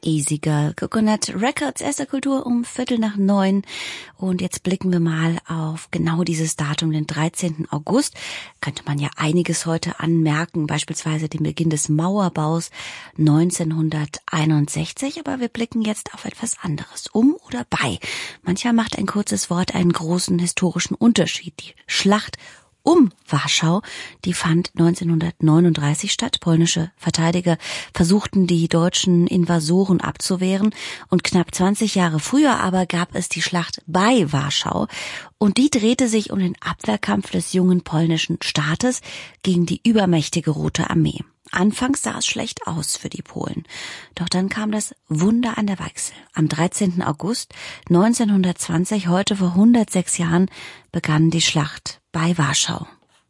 Easy Girl, Coconut Records, erster Kultur um 8:45. Und jetzt blicken wir mal auf genau dieses Datum, den 13. August. Könnte man ja einiges heute anmerken, beispielsweise den Beginn des Mauerbaus 1961. Aber wir blicken jetzt auf etwas anderes, um oder bei. Manchmal macht ein kurzes Wort einen großen historischen Unterschied. Die Schlacht um Warschau, die fand 1939 statt. Polnische Verteidiger versuchten, die deutschen Invasoren abzuwehren. Und knapp 20 Jahre früher aber gab es die Schlacht bei Warschau. Und die drehte sich um den Abwehrkampf des jungen polnischen Staates gegen die übermächtige Rote Armee. Anfangs sah es schlecht aus für die Polen. Doch dann kam das Wunder an der Weichsel. Am 13. August 1920, heute vor 106 Jahren, begann die Schlacht bei Warschau.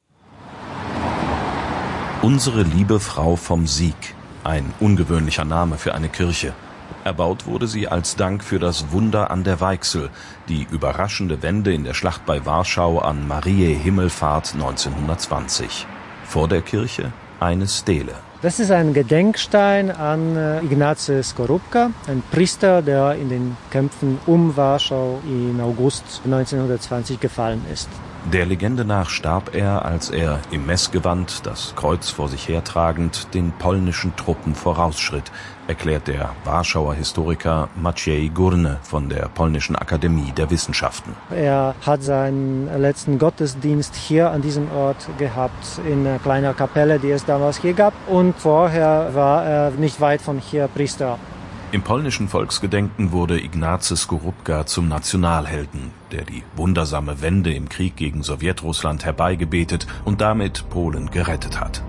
Unsere liebe Frau vom Sieg. Ein ungewöhnlicher Name für eine Kirche. Erbaut wurde sie als Dank für das Wunder an der Weichsel, die überraschende Wende in der Schlacht bei Warschau an Mariä Himmelfahrt 1920. Vor der Kirche eine Stele. Das ist ein Gedenkstein an Ignacy Skorupka, ein Priester, der in den Kämpfen um Warschau im August 1920 gefallen ist. Der Legende nach starb er, als er im Messgewand, das Kreuz vor sich hertragend, den polnischen Truppen vorausschritt, erklärt der Warschauer Historiker Maciej Górny von der Polnischen Akademie der Wissenschaften. Er hat seinen letzten Gottesdienst hier an diesem Ort gehabt, in einer kleinen Kapelle, die es damals hier gab. Und vorher war er nicht weit von hier Priester. Im polnischen Volksgedenken wurde Ignacy Skorupka zum Nationalhelden, der die wundersame Wende im Krieg gegen Sowjetrussland herbeigebetet und damit Polen gerettet hat.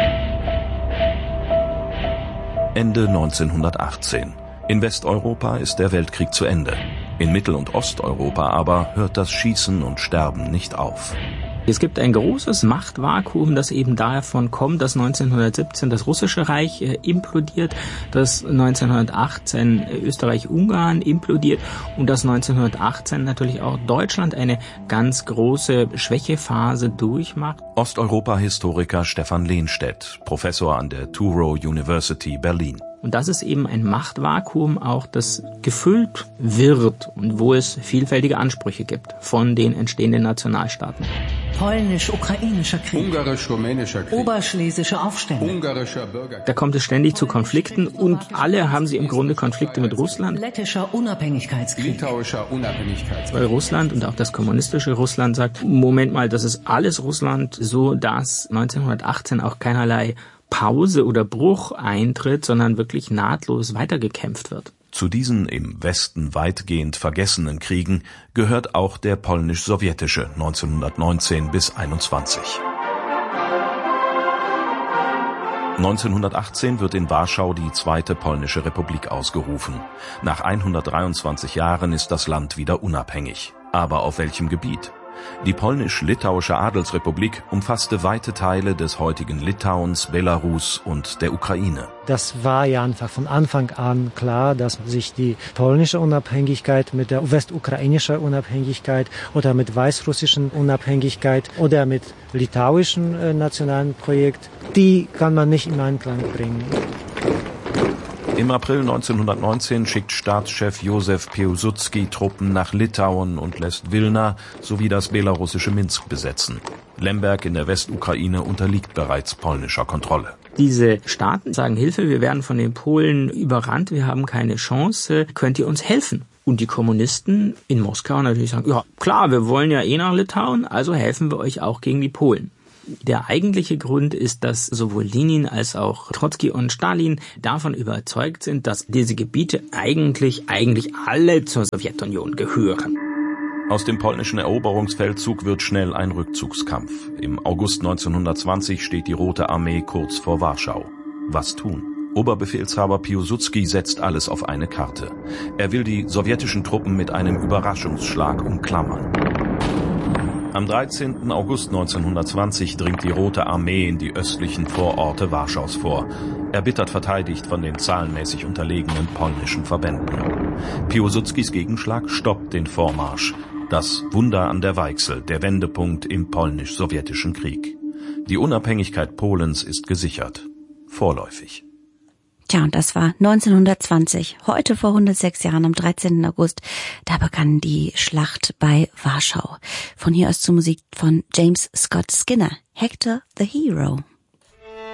Ende 1918. In Westeuropa ist der Weltkrieg zu Ende. In Mittel- und Osteuropa aber hört das Schießen und Sterben nicht auf. Es gibt ein großes Machtvakuum, das eben davon kommt, dass 1917 das Russische Reich implodiert, dass 1918 Österreich-Ungarn implodiert und dass 1918 natürlich auch Deutschland eine ganz große Schwächephase durchmacht. Osteuropa-Historiker Stefan Lehnstedt, Professor an der Touro University Berlin. Und das ist eben ein Machtvakuum auch, das gefüllt wird und wo es vielfältige Ansprüche gibt von den entstehenden Nationalstaaten. Polnisch-ukrainischer Krieg, ungarisch-rumänischer Krieg, oberschlesische Aufstände, ungarischer Bürgerkrieg. Da kommt es ständig zu Konflikten und alle haben sie im Grunde Konflikte mit Russland. lettischer Unabhängigkeitskrieg, Litauischer Unabhängigkeitskrieg. Weil Russland und auch das kommunistische Russland sagt, Moment mal, das ist alles Russland, so dass 1918 auch keinerlei Pause oder Bruch eintritt, sondern wirklich nahtlos weitergekämpft wird. Zu diesen im Westen weitgehend vergessenen Kriegen gehört auch der polnisch-sowjetische 1919 bis 21. 1918 wird in Warschau die Zweite Polnische Republik ausgerufen. Nach 123 Jahren ist das Land wieder unabhängig. Aber auf welchem Gebiet? Die polnisch-litauische Adelsrepublik umfasste weite Teile des heutigen Litauens, Belarus und der Ukraine. Das war ja einfach von Anfang an klar, dass sich die polnische Unabhängigkeit mit der westukrainischen Unabhängigkeit oder mit weißrussischen Unabhängigkeit oder mit litauischen nationalen Projekt, die kann man nicht in Einklang bringen. Im April 1919 schickt Staatschef Józef Piłsudski Truppen nach Litauen und lässt Wilna sowie das belarussische Minsk besetzen. Lemberg in der Westukraine unterliegt bereits polnischer Kontrolle. Diese Staaten sagen, Hilfe, wir werden von den Polen überrannt, wir haben keine Chance, könnt ihr uns helfen? Und die Kommunisten in Moskau natürlich sagen, ja klar, wir wollen ja nach Litauen, also helfen wir euch auch gegen die Polen. Der eigentliche Grund ist, dass sowohl Lenin als auch Trotzki und Stalin davon überzeugt sind, dass diese Gebiete eigentlich alle zur Sowjetunion gehören. Aus dem polnischen Eroberungsfeldzug wird schnell ein Rückzugskampf. Im August 1920 steht die Rote Armee kurz vor Warschau. Was tun? Oberbefehlshaber Piłsudski setzt alles auf eine Karte. Er will die sowjetischen Truppen mit einem Überraschungsschlag umklammern. Am 13. August 1920 dringt die Rote Armee in die östlichen Vororte Warschaus vor, erbittert verteidigt von den zahlenmäßig unterlegenen polnischen Verbänden. Piłsudskis Gegenschlag stoppt den Vormarsch. Das Wunder an der Weichsel, der Wendepunkt im polnisch-sowjetischen Krieg. Die Unabhängigkeit Polens ist gesichert. Vorläufig. Tja, und das war 1920, heute vor 106 Jahren, am 13. August. Da begann die Schlacht bei Warschau. Von hier aus zur Musik von James Scott Skinner, Hector the Hero.